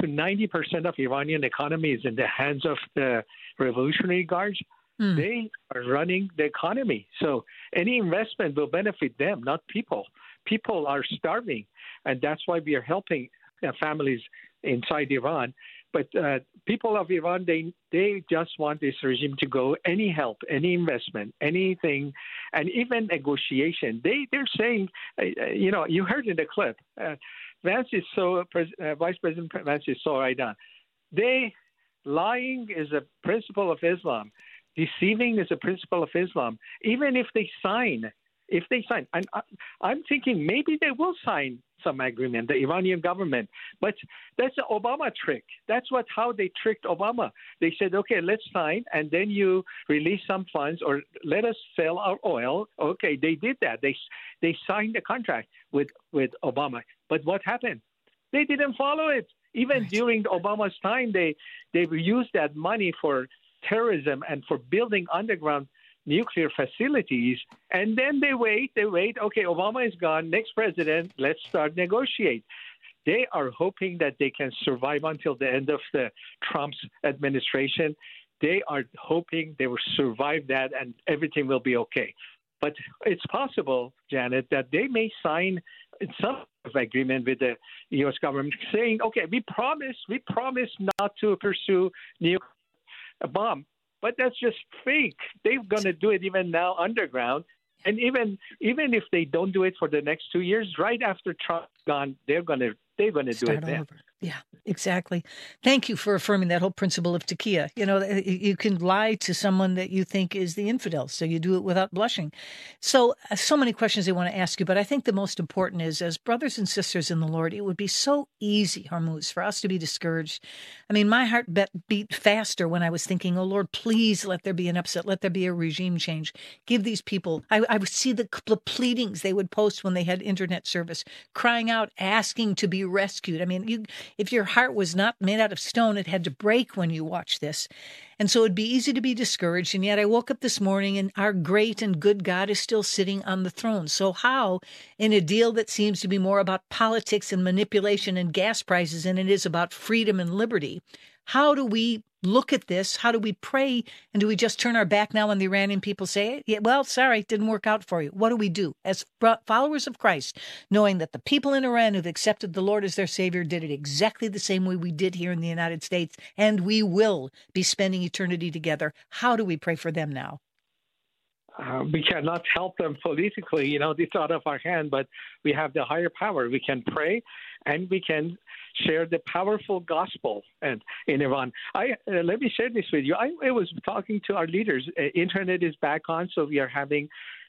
90% of Iranian economy is in the hands of the Revolutionary Guards? They are running the economy. So any investment will benefit them, not people. People are starving, and that's why we are helping families inside Iran. But people of Iran, they just want this regime to go. Any help, any investment, anything, and even negotiation. They're saying, you heard in the clip, Vice President Vance is so right on. Lying is a principle of Islam. Deceiving is a principle of Islam. Even if they sign, and I'm thinking maybe they will sign some agreement, the Iranian government, but that's the Obama trick. That's how they tricked Obama. They said, okay, let's sign, and then you release some funds or let us sell our oil. Okay, they did that. They signed the contract with Obama. But what happened? They didn't follow it. Even during Obama's time, they used that money for terrorism and for building underground nuclear facilities, and then they wait. Okay, Obama is gone. Next president, let's start negotiate. They are hoping that they can survive until the end of the Trump's administration. They are hoping they will survive that and everything will be okay. But it's possible, Janet, that they may sign some agreement with the U.S. government saying, okay, we promise not to pursue nuclear bomb. But that's just fake. They're going to do it even now underground. And even if they don't do it for the next 2 years, right after Trump's gone, they're going to do it then. Yeah, exactly. Thank you for affirming that whole principle of taqiyya. You can lie to someone that you think is the infidel, so you do it without blushing. So many questions I want to ask you, but I think the most important is, as brothers and sisters in the Lord, it would be so easy, Hormoz, for us to be discouraged. I mean, my heart beat faster when I was thinking, oh, Lord, please let there be an upset. Let there be a regime change. Give these people, I would see the pleadings they would post when they had internet service, crying out, asking to be rescued. I mean, if your heart was not made out of stone, it had to break when you watch this. And so it'd be easy to be discouraged. And yet I woke up this morning and our great and good God is still sitting on the throne. So how, in a deal that seems to be more about politics and manipulation and gas prices than it is about freedom and liberty, how do we look at this? How do we pray? And do we just turn our back now when the Iranian people say, yeah, well, sorry, it didn't work out for you? What do we do as followers of Christ, knowing that the people in Iran who've accepted the Lord as their Savior did it exactly the same way we did here in the United States, and we will be spending eternity together? How do we pray for them now? we cannot help them politically. It's out of our hand, but we have the higher power. We can pray, and we can share the powerful gospel in Iran. Let me share this with you. I was talking to our leaders. Internet is back on, so we are having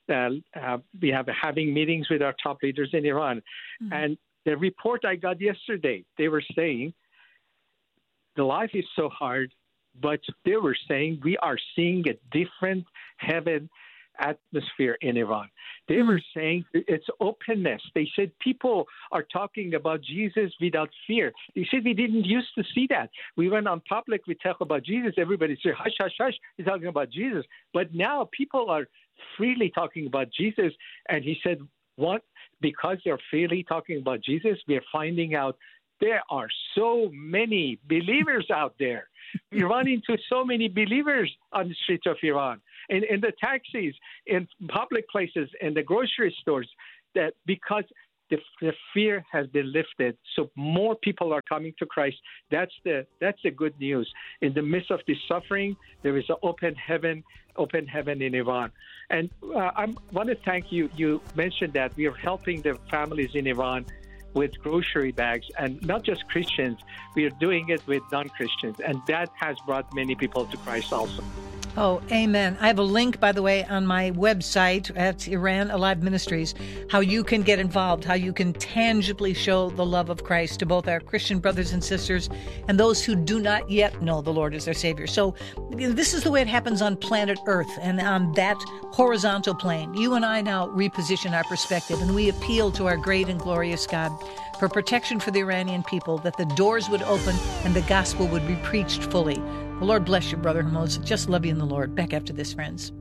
meetings with our top leaders in Iran. Mm-hmm. And the report I got yesterday, they were saying the life is so hard, but they were saying we are seeing a different heaven atmosphere in Iran. They were saying it's openness. They said people are talking about Jesus without fear. They said we didn't used to see that. We went on public, we talk about Jesus, everybody said, hush, hush, hush, we're talking about Jesus. But now people are freely talking about Jesus. And he said, because they're freely talking about Jesus, we're finding out there are so many believers out there. We run into so many believers on the streets of Iran, in the taxis, in public places, in the grocery stores, that because the fear has been lifted, so more people are coming to Christ. That's the good news. In the midst of this suffering, there is an open heaven in Iran. And I want to thank you. You mentioned that we are helping the families in Iran with grocery bags, and not just Christians. We are doing it with non-Christians, and that has brought many people to Christ also. Oh, amen. I have a link, by the way, on my website at Iran Alive Ministries, how you can get involved, how you can tangibly show the love of Christ to both our Christian brothers and sisters and those who do not yet know the Lord as their Savior. So this is the way it happens on planet Earth, and on that horizontal plane. You and I now reposition our perspective, and we appeal to our great and glorious God for protection for the Iranian people, that the doors would open and the gospel would be preached fully. The Lord bless you, Brother Hormoz. Just love you in the Lord. Back after this, friends.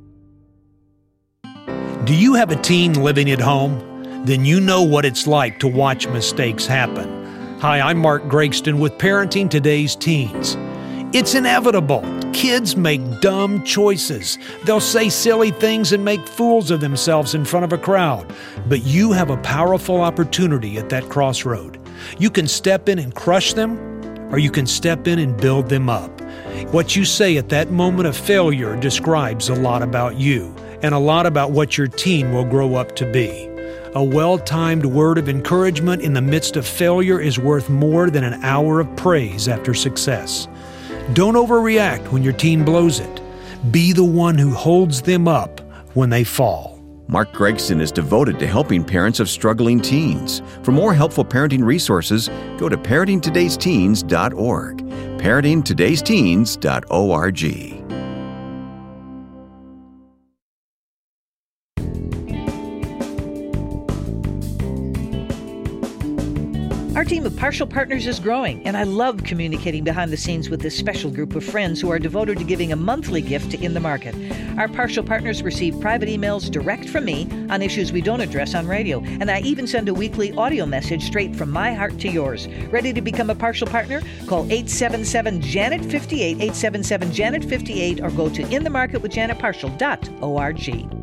Do you have a teen living at home? Then you know what it's like to watch mistakes happen. Hi, I'm Mark Gregston with Parenting Today's Teens. It's inevitable. Kids make dumb choices. They'll say silly things and make fools of themselves in front of a crowd. But you have a powerful opportunity at that crossroad. You can step in and crush them, or you can step in and build them up. What you say at that moment of failure describes a lot about you and a lot about what your teen will grow up to be. A well-timed word of encouragement in the midst of failure is worth more than an hour of praise after success. Don't overreact when your teen blows it. Be the one who holds them up when they fall. Mark Gregston is devoted to helping parents of struggling teens. For more helpful parenting resources, go to parentingtodaysteens.org. parentingtodaysteens.org. Our team of Partial Partners is growing, and I love communicating behind the scenes with this special group of friends who are devoted to giving a monthly gift to In the Market. Our Partial Partners receive private emails direct from me on issues we don't address on radio, and I even send a weekly audio message straight from my heart to yours. Ready to become a Partial Partner? Call 877-JANET-58, 877-JANET-58, or go to inthemarketwithjanetpartial.org.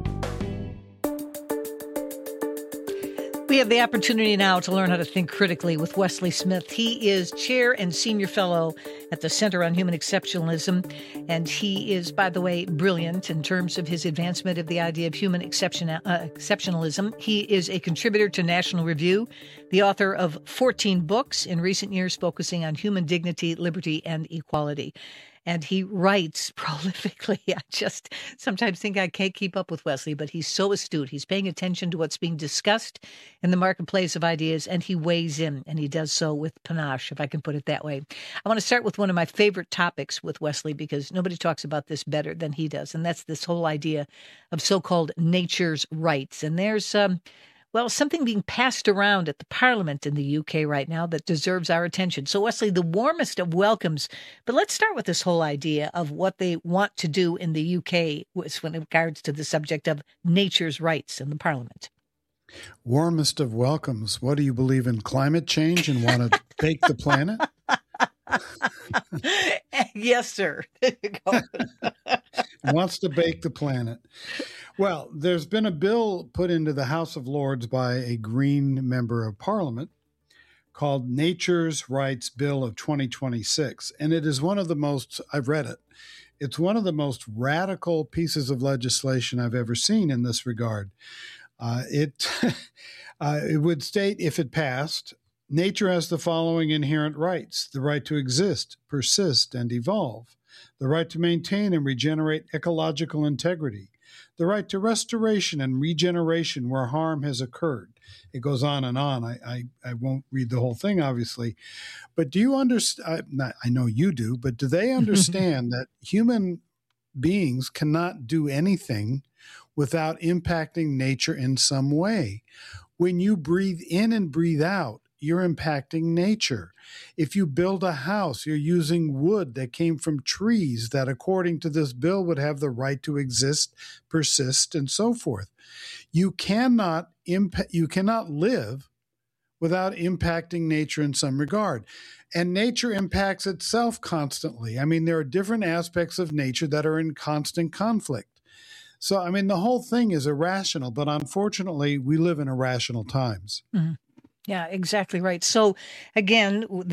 We have the opportunity now to learn how to think critically with Wesley Smith. He is chair and senior fellow at the Center on Human Exceptionalism, and he is, by the way, brilliant in terms of his advancement of the idea of human exceptionalism. He is a contributor to National Review, the author of 14 books in recent years focusing on human dignity, liberty, and equality. And he writes prolifically. I just sometimes think I can't keep up with Wesley, but he's so astute. He's paying attention to what's being discussed in the marketplace of ideas, and he weighs in, and he does so with panache, if I can put it that way. I want to start with one of my favorite topics with Wesley, because nobody talks about this better than he does, and that's this whole idea of so-called nature's rights. And there's something being passed around at the Parliament in the UK right now that deserves our attention. So, Wesley, the warmest of welcomes. But let's start with this whole idea of what they want to do in the UK when it regards to the subject of nature's rights in the Parliament. Warmest of welcomes. What do you believe in, climate change and want to bake the planet? Yes, sir. There you go. Wants to bake the planet. Well, there's been a bill put into the House of Lords by a Green member of Parliament called Nature's Rights Bill of 2026. And it is one of the most, I've read it, It's one of the most radical pieces of legislation I've ever seen in this regard. It would state, if it passed, nature has the following inherent rights: the right to exist, persist, and evolve, the right to maintain and regenerate ecological integrity, the right to restoration and regeneration where harm has occurred. It goes on and on. I won't read the whole thing, obviously. But do you understand? I know you do, but do they understand that human beings cannot do anything without impacting nature in some way? When you breathe in and breathe out, you're impacting nature. If you build a house, you're using wood that came from trees that, according to this bill, would have the right to exist, persist, and so forth. You cannot live without impacting nature in some regard. And nature impacts itself constantly. I mean, there are different aspects of nature that are in constant conflict. So, I mean, the whole thing is irrational, but unfortunately, we live in irrational times. Mm-hmm. Yeah, exactly right. So, again,